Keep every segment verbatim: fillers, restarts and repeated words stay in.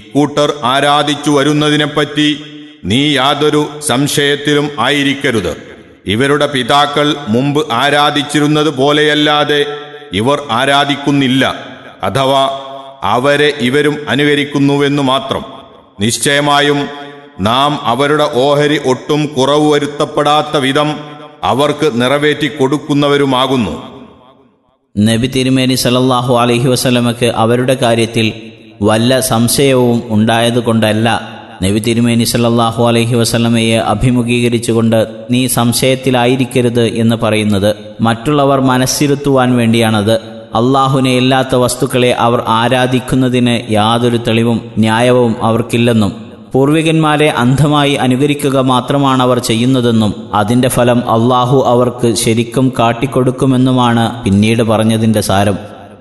കൂട്ടർ ആരാധിച്ചു വരുന്നതിനെപ്പറ്റി നീ യാതൊരു സംശയത്തിലും ആയിരിക്കരുത്. ഇവരുടെ പിതാക്കൾ മുമ്പ് ആരാധിച്ചിരുന്നത് പോലെയല്ലാതെ ഇവർ ആരാധിക്കുന്നില്ല, അഥവാ അവരെ ഇവരും അനുകരിക്കുന്നുവെന്നു മാത്രം. നിശ്ചയമായും നാം അവരുടെ ഓഹരി ഒട്ടും കുറവ് വരുത്തപ്പെടാത്ത വിധം അവർക്ക് നിറവേറ്റി കൊടുക്കുന്നവരുമാകുന്നു. നബി തിരുമേനി സല്ലല്ലാഹു അലൈഹി വസല്ലമക്ക് അവരുടെ കാര്യത്തിൽ വല്ല സംശയവും ഉണ്ടായതുകൊണ്ടല്ല നബി തിരുമേനി സല്ലല്ലാഹു അലൈഹി വസല്ലമയെ അഭിമുഖീകരിച്ചുകൊണ്ട് നീ സംശയത്തിലായിരിക്കരുത് എന്ന് പറയുന്നത്. മറ്റുള്ളവർ മനസ്സിരുത്തുവാൻ വേണ്ടിയാണത്. അള്ളാഹുവിനെ അല്ലാത്ത വസ്തുക്കളെ അവർ ആരാധിക്കുന്നതിന് യാതൊരു തെളിവും ന്യായവും അവർക്കില്ലെന്നും പൂർവികന്മാരെ അന്ധമായി അനുകരിക്കുക മാത്രമാണ് അവർ ചെയ്യുന്നതെന്നും അതിൻ്റെ ഫലം അള്ളാഹു അവർക്ക് ശരിക്കും കാട്ടിക്കൊടുക്കുമെന്നുമാണ് പിന്നീട് പറഞ്ഞതിൻ്റെ സാരം.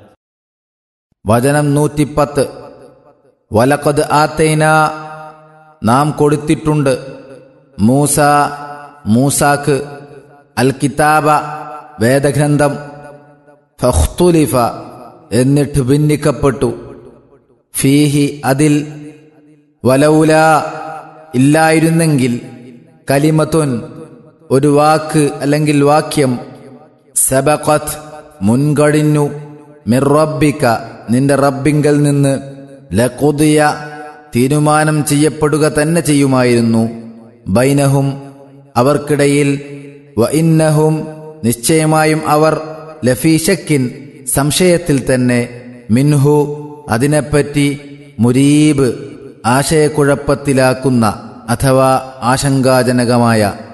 വചനം നൂറ്റിപ്പത്ത്. വലഖദ് ആതൈന, നാം കൊടുത്തിട്ടുണ്ട്, മൂസ മൂസാക്ക്, അൽ കിതാബ, വേദഗ്രന്ഥം, ഫഖ്തുലിഫ, എന്നിട്ട് ഭിന്നിക്കപ്പെട്ടു, ഫീഹി, അതിൽ, വലൗല, ഇല്ലായിരുന്നെങ്കിൽ, കലിമത്തുൻ, ഒരു വാക്ക് അല്ലെങ്കിൽ വാക്യം, സബഖത്, മുൻകഴിഞ്ഞു, മിർ റബ്ബിക, നിന്റെ റബ്ബിങ്കൽ നിന്ന്, ലഖുദിയ, തീരുമാനം ചെയ്യപ്പെടുക തന്നെ ചെയ്യുമായിരുന്നു, ബൈനഹും, അവർക്കിടയിൽ, വ ഇന്നഹും, നിശ്ചയമായും അവർ, ലഫീ ശക്കിൻ, സംശയത്തിൽ തന്നെ, മിൻഹു, അതിനെപ്പറ്റി, മുരീബ്, ആശയക്കുഴപ്പത്തിലാക്കുന്ന അഥവാ ആശങ്കാജനകമായ.